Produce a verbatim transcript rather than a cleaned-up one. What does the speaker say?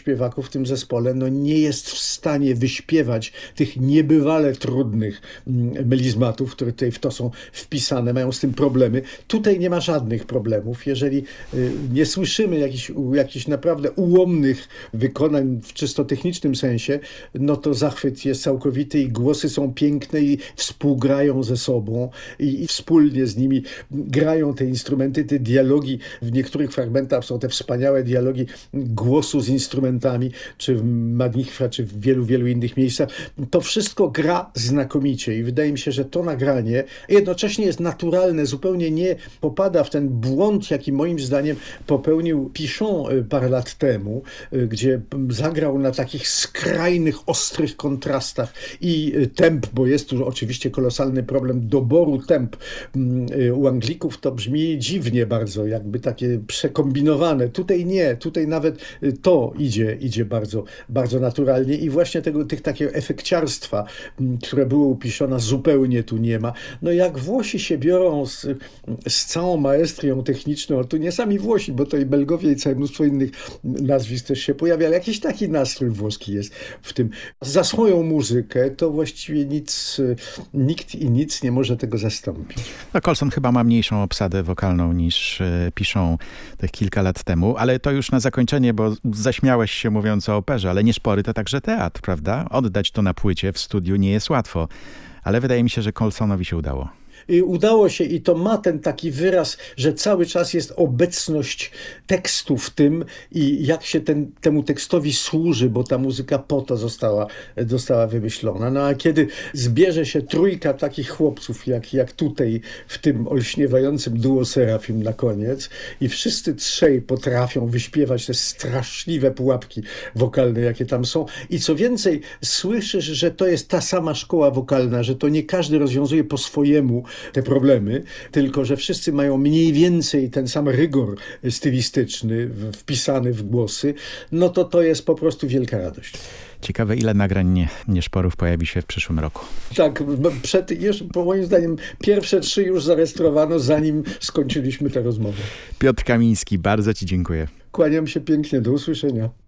śpiewaków w tym zespole no, nie jest w stanie wyśpiewać tych niebywale trudnych melizmatów, które tutaj w to są wpisane, mają z tym problemy. Tutaj nie ma żadnych problemów. Jeżeli nie słyszymy jakichś, jakichś naprawdę ułomnych wykonań w czysto technicznym sensie, no to zachwyt jest całkowity i głosy są piękne i współgrają ze sobą i, i wspólnie z nimi grają te instrumenty, te dialogi. W niektórych fragmentach są te wspaniałe dialogi głosu z instrumentami, czy w Magnificat, czy w wielu, wielu innych miejscach. To wszystko gra znakomicie i wydaje mi się, że to nagranie jednocześnie jest naturalne, zupełnie nie popada w ten błąd, jaki moim zdaniem popełnił Pichon parę lat temu, gdzie zagrał na takich skrajnych, ostrych kontrastach i temp, bo jest tu oczywiście kolosalny problem doboru temp u Anglików, to brzmi dziwnie bardzo, jakby takie przekombinowane. Tutaj nie, tutaj nawet to idzie, idzie bardzo, bardzo naturalnie i właśnie tego, tych takiego efekciarstwa, które było u Pichona, zupełnie tu nie ma. No jak Włosi się biorą z, z całą maestrią techniczną, to nie sami Włosi, bo to i Belgowie i całe mnóstwo innych nazwisk też się pojawia, ale jakiś taki nastrój włoski jest w tym. Za swoją muzykę to właściwie nic, nikt i nic nie może tego zastąpić. No Colson chyba ma mniejszą obsadę wokalną niż Pichon tych kilka lat temu, ale to już na zakończenie, bo zaśmiałeś się mówiąc o operze, ale Nie szpory to także teatr, prawda? Oddać to na płycie w studiu nie jest łatwo, ale wydaje mi się, że Colsonowi się udało. Udało się i to ma ten taki wyraz, że cały czas jest obecność tekstu w tym i jak się ten, temu tekstowi służy, bo ta muzyka po to została, została wymyślona. No a kiedy zbierze się trójka takich chłopców, jak, jak tutaj w tym olśniewającym duo Serafim na koniec i wszyscy trzej potrafią wyśpiewać te straszliwe pułapki wokalne, jakie tam są i co więcej, słyszysz, że to jest ta sama szkoła wokalna, że to nie każdy rozwiązuje po swojemu te problemy, tylko że wszyscy mają mniej więcej ten sam rygor stylistyczny wpisany w głosy, no to to jest po prostu wielka radość. Ciekawe, ile nagrań Nieszporów pojawi się w przyszłym roku. Tak, przed, już, po moim zdaniem pierwsze trzy już zarejestrowano, zanim skończyliśmy tę rozmowę. Piotr Kamiński, bardzo Ci dziękuję. Kłaniam się pięknie, do usłyszenia.